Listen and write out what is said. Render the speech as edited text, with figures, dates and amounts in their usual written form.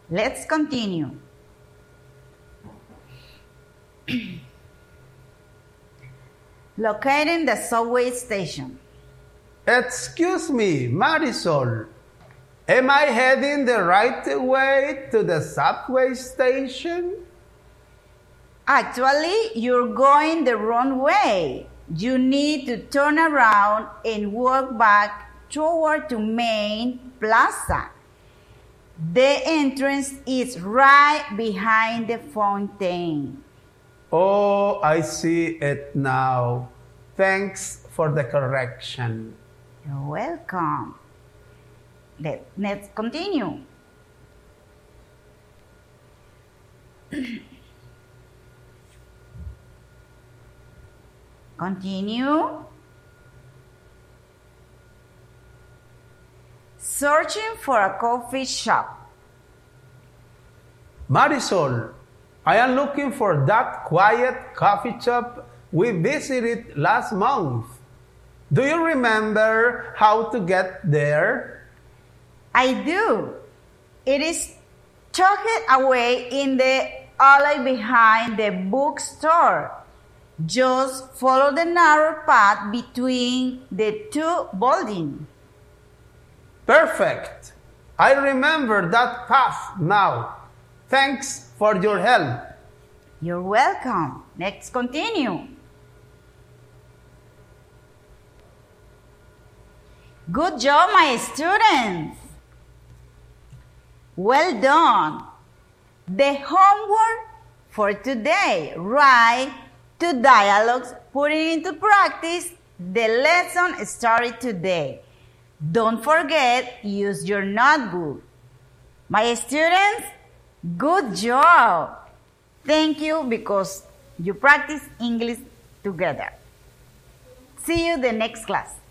Let's continue. Locating the subway station. Excuse me, Marisol. Am I heading the right way to the subway station? Actually, you're going the wrong way. You need to turn around and walk back toward the main plaza. The entrance is right behind the fountain. Oh, I see it now. Thanks for the correction. You're welcome. Let's continue. Continue. Searching for a coffee shop. Marisol, I am looking for that quiet coffee shop we visited last month. Do you remember how to get there? I do. It is tucked away in the alley behind the bookstore. Just follow the narrow path between the two buildings. Perfect. I remember that path now. Thanks for your help. You're welcome. Let's continue. Good job, my students. Well done. The homework for today, write 2 dialogues, putting into practice the lesson started today. Don't forget, use your notebook. My students, good job. Thank you because you practice English together. See you the next class.